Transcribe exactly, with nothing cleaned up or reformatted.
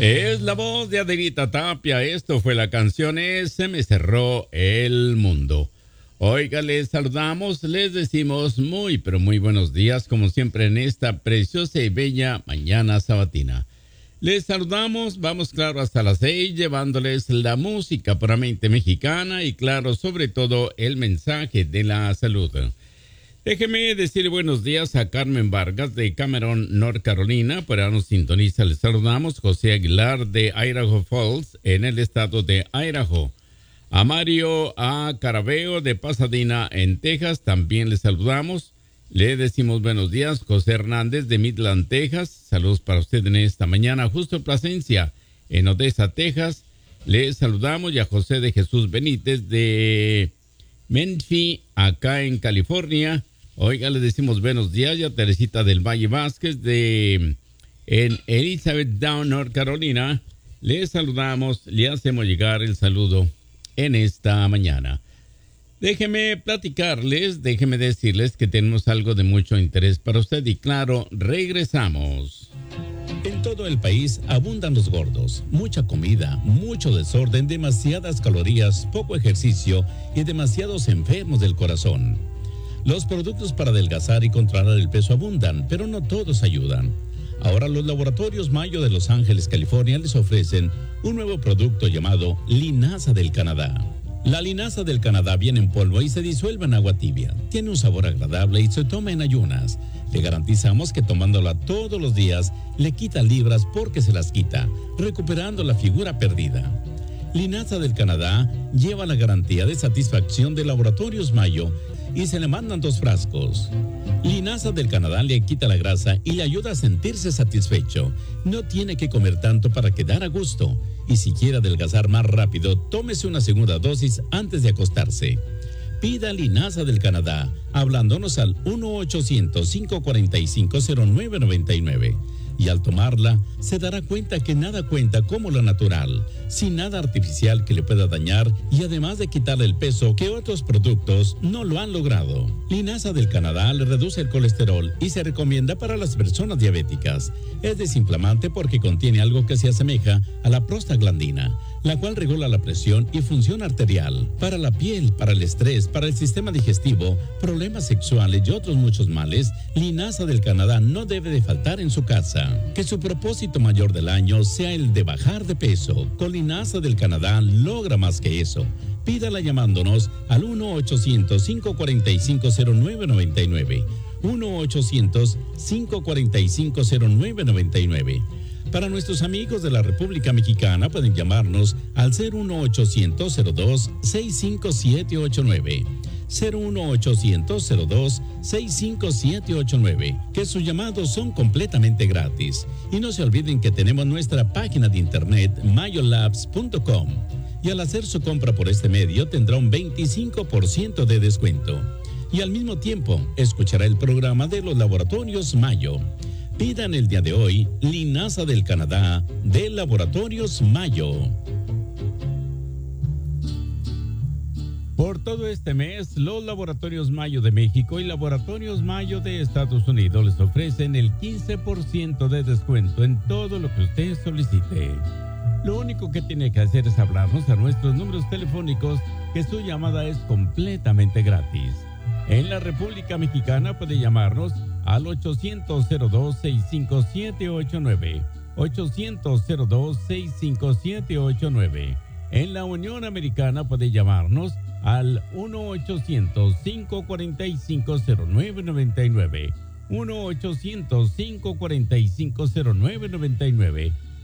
Es la voz de Adelita Tapia. Esto fue la canción Se me cerró el mundo. Oiga, les saludamos, les decimos muy, pero muy buenos días, como siempre en esta preciosa y bella mañana sabatina. Les saludamos, vamos claro hasta las seis, llevándoles la música puramente mexicana y claro, sobre todo, el mensaje de la salud. Déjeme decir buenos días a Carmen Vargas de Cameron, North Carolina. Para nos sintoniza, les saludamos. José Aguilar de Idaho Falls, en el estado de Idaho. A Mario A. Carabeo de Pasadena, en Texas, también les saludamos. Le decimos buenos días. José Hernández de Midland, Texas. Saludos para usted en esta mañana. Justo Plasencia, en Odessa, Texas. Le saludamos. Y a José de Jesús Benítez de Menifee, acá en California. Oiga, le decimos buenos días. Y a Teresita del Valle Vázquez de en Elizabethtown, North Carolina. Le saludamos, le hacemos llegar el saludo en esta mañana. Déjeme platicarles, déjeme decirles que tenemos algo de mucho interés para usted y claro, regresamos. En todo el país abundan los gordos, mucha comida, mucho desorden, demasiadas calorías, poco ejercicio y demasiados enfermos del corazón. Los productos para adelgazar y controlar el peso abundan, pero no todos ayudan. Ahora los laboratorios Mayo de Los Ángeles, California, les ofrecen un nuevo producto llamado Linaza del Canadá. La linaza del Canadá viene en polvo y se disuelve en agua tibia. Tiene un sabor agradable y se toma en ayunas. Le garantizamos que tomándola todos los días le quita libras porque se las quita, recuperando la figura perdida. Linaza del Canadá lleva la garantía de satisfacción de Laboratorios Mayo y se le mandan dos frascos. Linaza del Canadá le quita la grasa y le ayuda a sentirse satisfecho. No tiene que comer tanto para quedar a gusto. Y si quiere adelgazar más rápido, tómese una segunda dosis antes de acostarse. Pida Linaza del Canadá hablándonos al uno ochocientos, cinco cuatro cinco, cero nueve nueve nueve. Y al tomarla, se dará cuenta que nada cuenta como lo natural, sin nada artificial que le pueda dañar y además de quitarle el peso que otros productos no lo han logrado. Linaza del Canadá le reduce el colesterol y se recomienda para las personas diabéticas. Es desinflamante porque contiene algo que se asemeja a la prostaglandina, la cual regula la presión y función arterial. Para la piel, para el estrés, para el sistema digestivo, problemas sexuales y otros muchos males, Linaza del Canadá no debe de faltar en su casa. Que su propósito mayor del año sea el de bajar de peso. Con Linaza del Canadá logra más que eso. Pídala llamándonos al uno ochocientos, cinco cuatro cinco, cero nueve nueve nueve. uno ochocientos, cinco cuatro cinco, cero nueve nueve nueve. Para nuestros amigos de la República Mexicana pueden llamarnos al cero uno ochocientos, cero dos, seis cinco siete ocho nueve. cero uno ochocientos, cero dos, seis cinco siete ocho nueve, que sus llamados son completamente gratis. Y no se olviden que tenemos nuestra página de internet mayolabs punto com y al hacer su compra por este medio tendrá un veinticinco por ciento de descuento. Y al mismo tiempo escuchará el programa de los Laboratorios Mayo. Pidan el día de hoy Linaza del Canadá de Laboratorios Mayo. Por todo este mes, los Laboratorios Mayo de México y Laboratorios Mayo de Estados Unidos les ofrecen el quince por ciento de descuento en todo lo que usted solicite. Lo único que tiene que hacer es hablarnos a nuestros números telefónicos, que su llamada es completamente gratis. En la República Mexicana puede llamarnos al ochocientos, cero dos, seis cinco siete ocho nueve, ochocientos, cero dos, seis cinco siete ocho nueve. En la Unión Americana puede llamarnos al uno ochocientos, cinco cuatro cinco, cero nueve nueve nueve, uno ochocientos, cinco cuatro cinco, cero nueve nueve nueve.